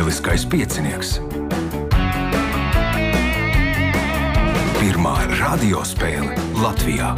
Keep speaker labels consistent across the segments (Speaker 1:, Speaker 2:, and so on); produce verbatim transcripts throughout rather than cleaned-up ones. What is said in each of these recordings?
Speaker 1: Lieliskais piecinieks. Pirmā radiospēle Latvijā.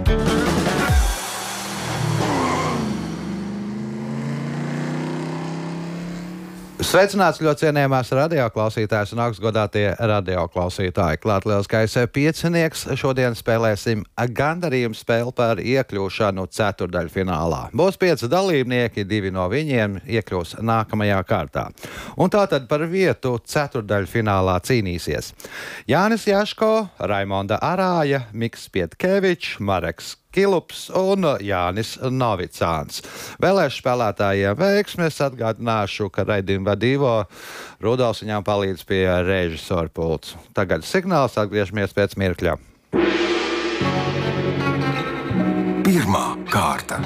Speaker 2: Sveicināts ļoti cienījamās radioklausītājas un augstgodātie radioklausītāji. Klāt lieliskais piecinieks. Šodien spēlēsim gandarījumu spēli par iekļūšanu ceturdaļfinālā. Būs pieci dalībnieki, divi no viņiem iekļūs nākamajā kārtā. Un tātad par vietu ceturdaļfinālā cīnīsies Jānis Jaško, Raimonda Arāja, Miks Pietkevičs, Mareks Kilups un Jānis Novicāns. Vēlēšu spēlētājiem veiksmes, atgādināšu, ka raidījumu vadīvo Rudolfs viņām palīdz pie režisora pults. Tagad signāls, atgriežamies pēc mirkļa.
Speaker 1: Pirmā kārta.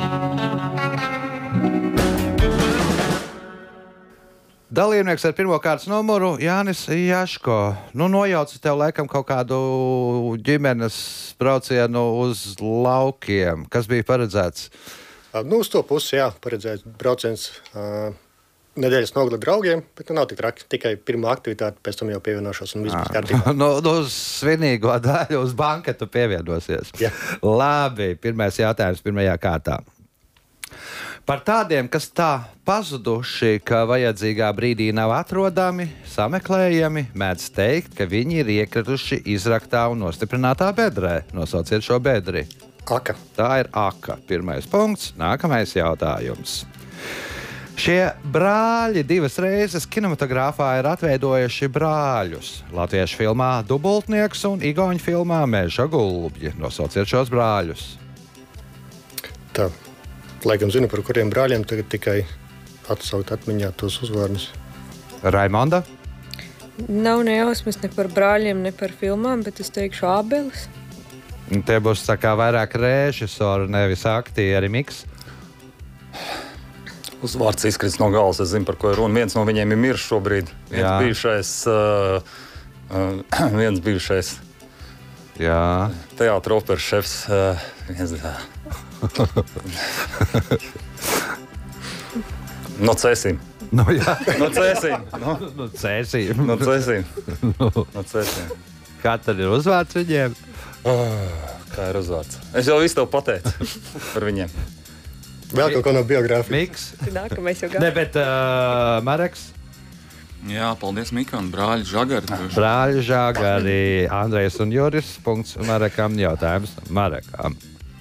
Speaker 2: Dalībnieks ar pirmo kārtas numuru Jānis Jaško. Nu, nojaucis tev laikam kaut kādu ģimenes braucienu uz laukiem. Kas bija paredzēts?
Speaker 3: Nu, uz to pusi, jā, paredzēts brauciens uh, nedēļas nogala draugiem, bet nu nav tik traki. Tikai pirmā aktivitāte, pēc tam jau pievienošos un viss būs kārtībā.
Speaker 2: Nu, uz svinīgo daļu, uz banketu pievienosies.
Speaker 3: Jā.
Speaker 2: Labi, pirmais jautājums pirmajā kārtā. Par tādiem, kas tā pazuduši, ka vajadzīgā brīdī nav atrodami, sameklējami, mēdz teikt, ka viņi ir iekrituši izraktā un nostiprinātā bedrē. Nosauciet šo bedri.
Speaker 3: Aka.
Speaker 2: Tā ir aka. Pirmais punkts. Nākamais jautājums. Šie brāļi divas reizes kinematogrāfā ir atveidojuši brāļus. Latviešu filmā Dubultnieks un igauņu filmā Meža gulbji. Nosauciet šos brāļus.
Speaker 3: Tā. Laikam zinu, par kuriem brāļiem tagad tikai atsaukt atmiņā tos uzvārdus.
Speaker 2: Raimonda?
Speaker 4: Nav nejausmas ne par brāļiem, ne par filmām, bet es teikšu Ābelis.
Speaker 2: Tie būs tā kā vairāk režisori, nevis aktieri. Miks?
Speaker 5: Uzvārds izkrits no galvas, es zinu, par ko ir runa. Viens no viņiem ir miris šobrīd. Viens
Speaker 2: Jā.
Speaker 5: bijušais, uh, uh, viens bijušais
Speaker 2: Jā.
Speaker 5: teātra operas šefs. Uh, viens, uh, no Cēsīm.
Speaker 2: Nu, jā.
Speaker 5: No Cēsīm. No,
Speaker 2: Nu, cēsīm.
Speaker 5: no Cēsīm. No Cēsīm.
Speaker 2: Kā tad ir uzvārds viņiem?
Speaker 5: Oh, kā ir uzvārds? Es jau visu tev pateicu par viņiem.
Speaker 3: Vēl kaut ko no biogrāfijas.
Speaker 2: Miks?
Speaker 4: Nākamais jau
Speaker 2: Ne,
Speaker 4: gadu.
Speaker 2: bet uh, Mareks?
Speaker 6: Jā, paldies Mikam, brāļi Žagari.
Speaker 2: Brāļi Žagari, Andrejs un Juris. Punkts Marekam. Jautājums Marekam.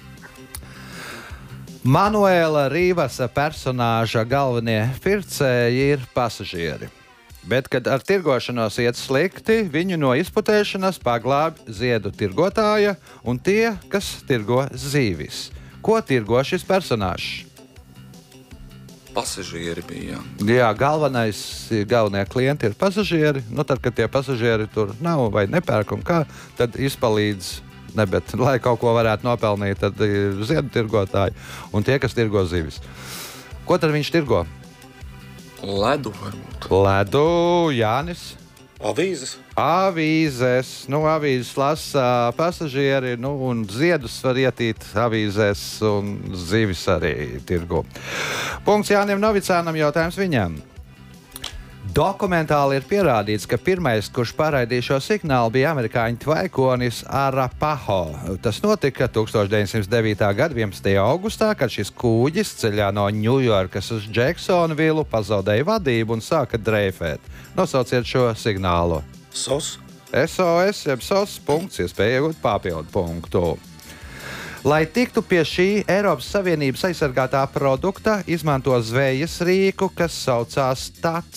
Speaker 2: Manuela Rīvasa personāža galvenie pircēji ir pasažieri. Bet, kad ar tirgošanos iet slikti, viņu no izputēšanas paglāb ziedu tirgotāja un tie, kas tirgo zīvis. Ko tirgo šis personāžs?
Speaker 6: Pasažieri bija, jā.
Speaker 2: Jā, galvenais, galvenie klienti ir pasažieri. Nu, tad, kad tie pasažieri tur nav vai nepērk un kā, tad izpalīdz. Ne, bet, lai kaut ko varētu nopelnīt, tad ir ziedu tirgotāji un tie, kas tirgo zivis. Ko tad viņš tirgo?
Speaker 6: Ledu varbūt.
Speaker 2: Ledu, Jānis.
Speaker 3: Avīzes.
Speaker 2: Avīzes. Nu, avīzes lasa pasažieri, nu, un ziedus var ietīt avīzēs un zivis arī tirgo. Punkts Jānim Novicānam, jautājums viņam. Dokumentāli ir pierādīts, ka pirmais, kurš pārraidīja šo signālu, bija amerikāņu tvaikonis Arapaho. Tas notika tūkstoš deviņsimt devītā gada vienpadsmitajā augustā, kad šis kūģis ceļā no Ņujorkas uz Džeksonvilu pazaudēja vadību un sāka dreifēt. Nosauciet šo signālu.
Speaker 3: S O S.
Speaker 2: S O S, jeb S O S, punkts, iespēja iegūt papildu punktu. Lai tiktu pie šī Eiropas Savienības aizsargātā produkta, izmanto zvejas rīku, kas saucās T A C.